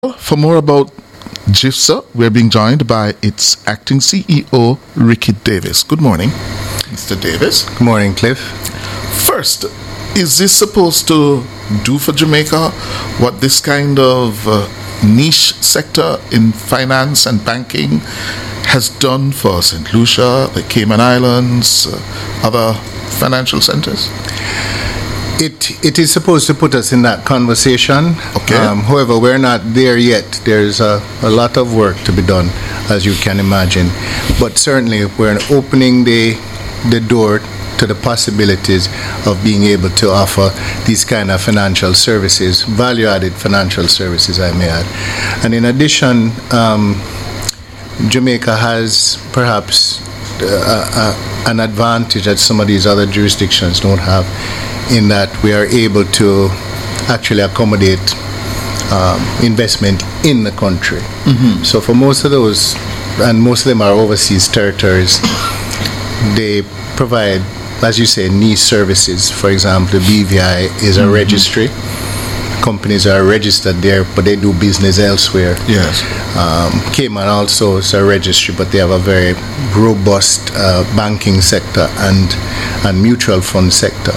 For more about GIFSA, we're being joined by its acting CEO, Ricky Davis. Good morning, Mr. Davis. Good morning, Cliff. First, is this supposed to do for Jamaica what this kind of niche sector in finance and banking has done for St. Lucia, the Cayman Islands, other financial centers? It is supposed to put us in that conversation. Okay. However, we're not there yet. There's a lot of work to be done, as you can imagine. But certainly, we're opening the door to the possibilities of being able to offer these kind of financial services, value-added financial services, I may add. And in addition, Jamaica has perhaps an advantage that some of these other jurisdictions don't have, in that we are able to actually accommodate investment in the country. Mm-hmm. So for most of those, and most of them are overseas territories, they provide, as you say, niche services. For example, the BVI is a registry. Companies are registered there, but they do business elsewhere. Yes. Cayman also is a registry, but they have a very robust banking sector and mutual fund sector.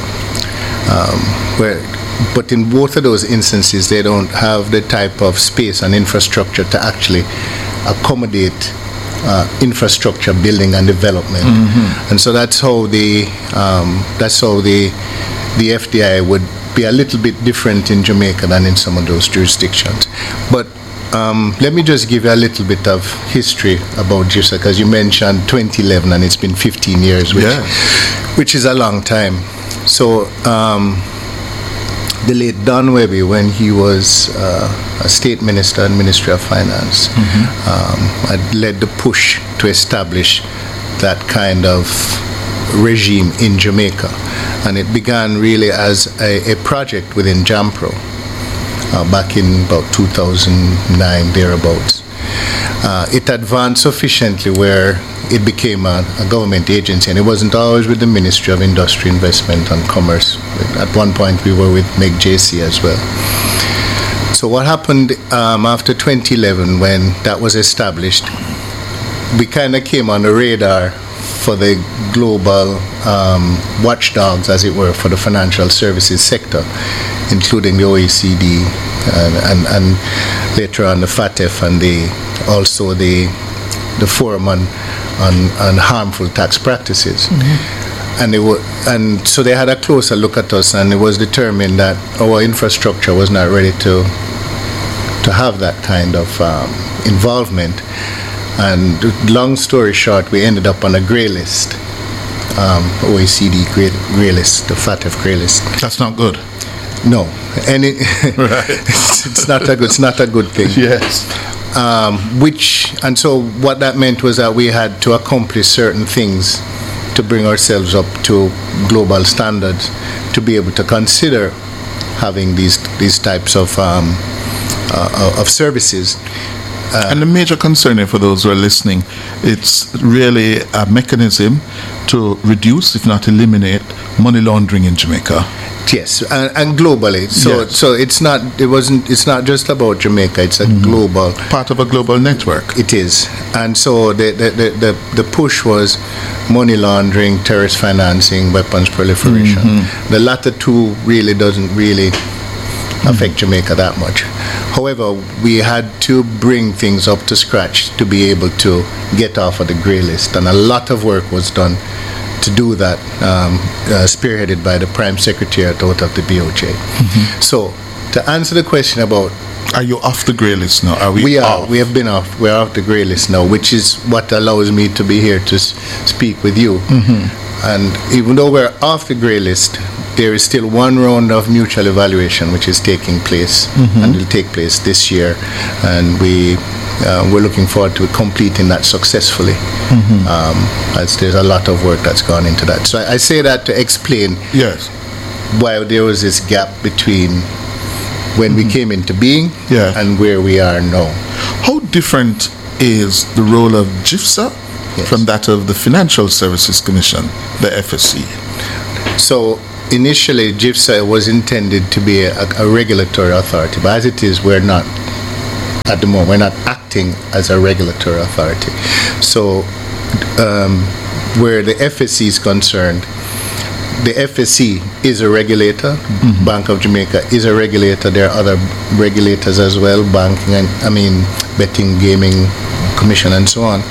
But in both of those instances, they don't have the type of space and infrastructure to actually accommodate infrastructure building and development. Mm-hmm. And so that's how the FDI would be a little bit different in Jamaica than in some of those jurisdictions. But let me just give you a little bit of history about GIFSA, because you mentioned 2011 and it's been 15 years, which is a long time. So the late Don Webby, when he was a state minister and Ministry of Finance, had led the push to establish that kind of regime in Jamaica. And it began really as a project within JAMPRO back in about 2009, thereabouts. It advanced sufficiently where it became a government agency, and it wasn't always with the Ministry of Industry, Investment and Commerce. At one point we were with MEGJC as well. So what happened after 2011, when that was established, we kind of came on the radar for the global watchdogs, as it were, for the financial services sector, including the OECD and later on the FATF and also the Forum on harmful tax practices. Mm-hmm. And so they had a closer look at us, and it was determined that our infrastructure was not ready to have that kind of involvement. And long story short, we ended up on a grey list, OECD grey list, the FATF grey list. That's not good. No, and it's not a good thing. Yes. And so what that meant was that we had to accomplish certain things to bring ourselves up to global standards to be able to consider having these types of services. And the major concern here for those who are listening, it's really a mechanism to reduce, if not eliminate, money laundering in Jamaica. Yes, and globally. So it's not just about Jamaica. It's a global part of a global network. It is, and so the push was money laundering, terrorist financing, weapons proliferation. Mm-hmm. The latter two doesn't affect Jamaica that much. However, we had to bring things up to scratch to be able to get off of the grey list, and a lot of work was done to do that, spearheaded by the Prime Secretariat out of the BOJ. Mm-hmm. So, to answer the question about... Are you off the grey list now? We are. We have been off. We're off the grey list now, which is what allows me to be here to speak with you. Mm-hmm. And even though we're off the grey list, there is still one round of mutual evaluation which is taking place, and will take place this year, and we're looking forward to completing that successfully. As there's a lot of work that's gone into that. So I say that to explain why there was this gap between when we came into being and where we are now. How different is the role of GIFSA from that of the Financial Services Commission, the FSC? So initially, GIFSA was intended to be a regulatory authority, but as it is, we're not at the moment. We're not acting as a regulatory authority. So where the FSC is concerned, the FSC is a regulator. Bank of Jamaica is a regulator. There are other regulators as well, banking and betting, gaming commission, and so on.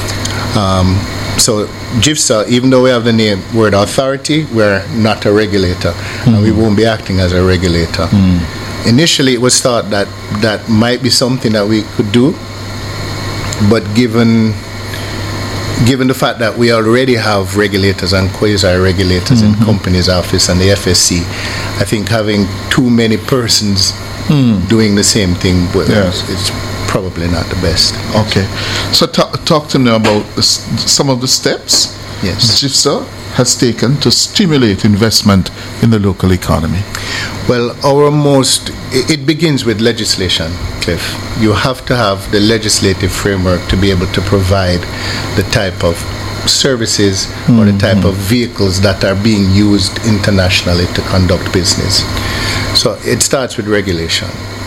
So GIFSA, even though we have the word authority, we're not a regulator, and we won't be acting as a regulator. Initially, it was thought that that might be something that we could do, but given the fact that we already have regulators and quasi-regulators in Companies Office and the FSC, I think having too many persons doing the same thing, it's probably not the best. Okay. So talk to me about some of the steps GIFSA has taken to stimulate investment in the local economy. Well, it begins with legislation, Cliff. You have to have the legislative framework to be able to provide the type of services or the type of vehicles that are being used internationally to conduct business. So it starts with regulation.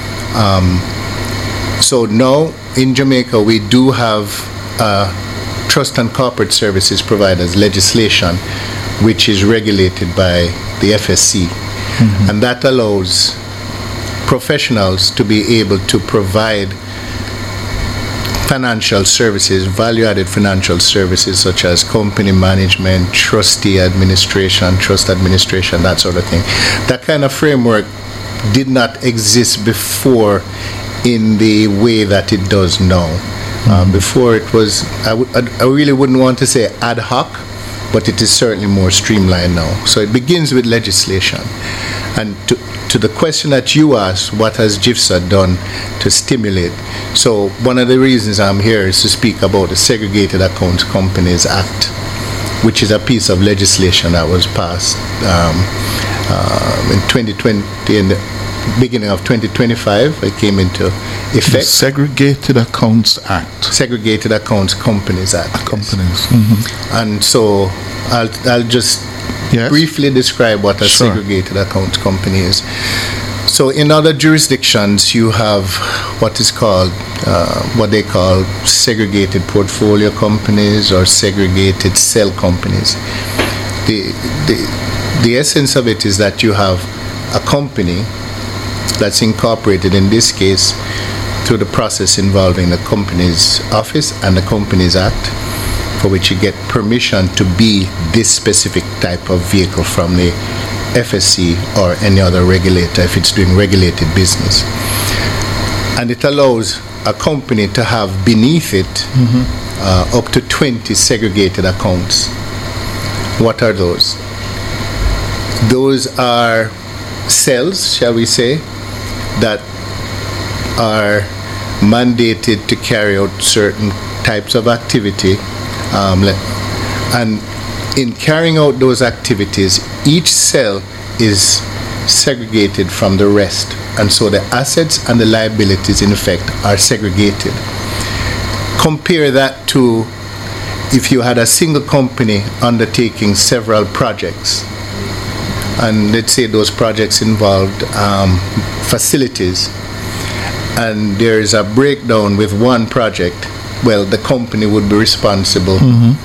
So now in Jamaica we do have Trust and Corporate Services Providers legislation, which is regulated by the FSC, and that allows professionals to be able to provide financial services, value-added financial services such as company management, trust administration, that sort of thing. That kind of framework did not exist before in the way that it does now. Before it was, I really wouldn't want to say ad hoc, but it is certainly more streamlined now. So it begins with legislation. And to the question that you asked, what has GIFSA done to stimulate? So one of the reasons I'm here is to speak about the Segregated Accounts Companies Act, which is a piece of legislation that was passed in 2020, in the beginning of 2025. It came into effect. The Segregated Accounts Act. Segregated Accounts Companies Act. Companies. And so I'll just briefly describe what a segregated accounts company is. So in other jurisdictions, you have what is called, what they call segregated portfolio companies or segregated cell companies. The essence of it is that you have a company that's incorporated, in this case, through the process involving the Companies Office and the Companies Act, for which you get permission to be this specific type of vehicle from the FSC or any other regulator if it's doing regulated business. And it allows a company to have beneath it up to 20 segregated accounts. What are those? Those are cells, shall we say, that are mandated to carry out certain types of activity. And in carrying out those activities, each cell is segregated from the rest. And so the assets and the liabilities, in effect, are segregated. Compare that to if you had a single company undertaking several projects. And let's say those projects involved facilities, and there is a breakdown with one project. Well, the company would be responsible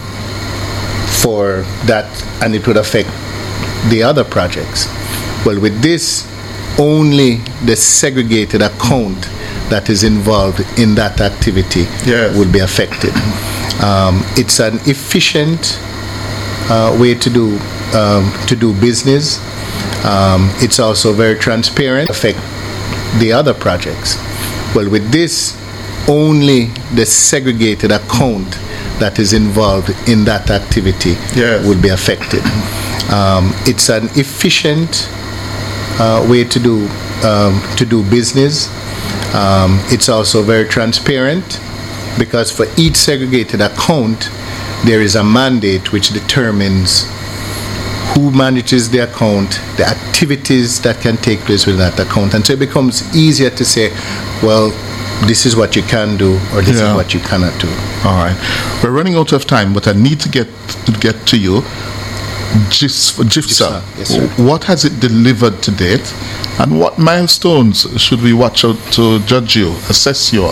for that, and it would affect the other projects. Well, with this, only the segregated account that is involved in that activity would be affected. It's an efficient way to do business. It's also very transparent, affect the other projects. Well, with this, only the segregated account that is involved in that activity would be affected. It's an efficient way to do business. It's also very transparent, because for each segregated account, there is a mandate which determines who manages the account, the activities that can take place with that account. And so it becomes easier to say, well, this is what you can do, or this is what you cannot do. All right. We're running out of time, but I need to get to you. GIFSA, yes, what has it delivered to date, and what milestones should we watch out to judge you, assess you